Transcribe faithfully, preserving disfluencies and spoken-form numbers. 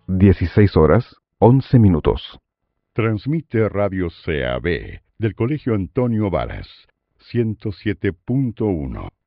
dieciséis horas, once minutos. Transmite Radio C A B del Colegio Antonio Varas, ciento siete punto uno.